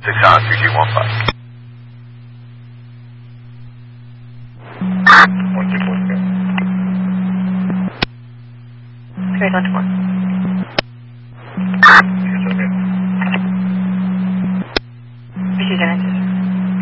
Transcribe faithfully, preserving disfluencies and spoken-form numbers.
six on three two one five. one two four. Carry on to one.